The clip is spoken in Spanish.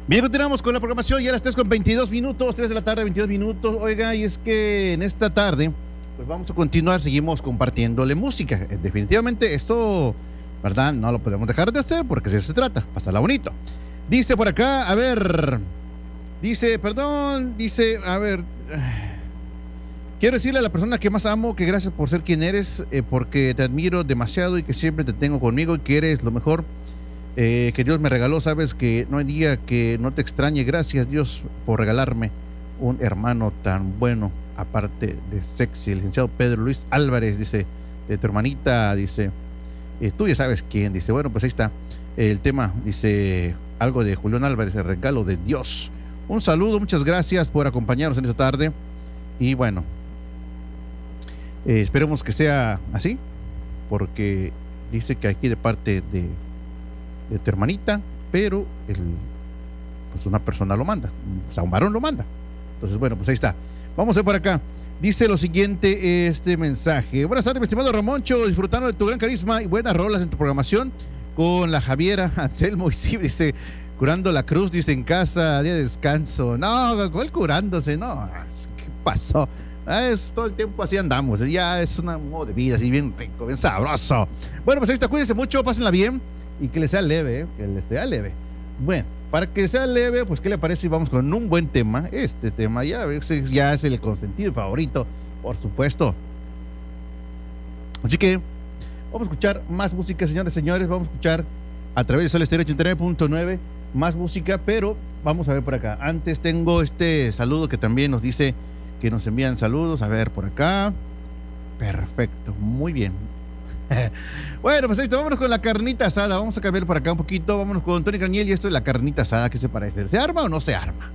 Bien, continuamos con la programación, ya a las 3 con 22 minutos, 3 de la tarde, 22 minutos. Oiga, y es que en esta tarde, pues vamos a continuar, seguimos compartiéndole música. Definitivamente esto, ¿verdad? No lo podemos dejar de hacer porque de eso se trata, pasarla bonito. Dice por acá, a ver, a ver, quiero decirle a la persona que más amo que gracias por ser quien eres, porque te admiro demasiado y que siempre te tengo conmigo y que eres lo mejor. Que Dios me regaló, sabes que no hay día que no te extrañe. Gracias Dios por regalarme un hermano tan bueno, aparte de sexy. El licenciado Pedro Luis Álvarez, dice, de tu hermanita, dice, tú ya sabes quién, dice, bueno, pues ahí está el tema, dice, algo de Julián Álvarez, el regalo de Dios. Un saludo, muchas gracias por acompañarnos en esta tarde y bueno, esperemos que sea así, porque dice que aquí de parte de tu hermanita, pero pues una persona lo manda, o sea, un varón lo manda. Entonces, bueno, pues ahí está. Vamos a ver por acá. Dice lo siguiente este mensaje. Buenas tardes, mi estimado Ramoncho, disfrutando de tu gran carisma y buenas rolas en tu programación con la Javiera, Anselmo y sí, dice, curando la cruz, dice, en casa, día de descanso. No, ¿cuál curándose? No, ¿qué pasó? Es todo el tiempo así andamos, ya es un modo de vida así bien rico, bien sabroso. Bueno, pues ahí está, cuídense mucho, pásenla bien. Y que le sea leve, que le sea leve. Bueno, para que sea leve, pues ¿qué le parece si vamos con un buen tema? Este tema ya es el consentido favorito, por supuesto. Así que vamos a escuchar más música, señores, señores. Vamos a escuchar a través de Sol Estéreo 89.9 más música, pero vamos a ver por acá. Antes tengo este saludo que también nos dice que nos envían saludos. A ver, por acá. Perfecto, muy bien. Bueno, pues ahí está, vámonos con la carnita asada. Vamos a cambiar por acá un poquito. Vámonos con Tony Cañel y esto es la carnita asada. ¿Qué se parece? ¿Se arma o no se arma?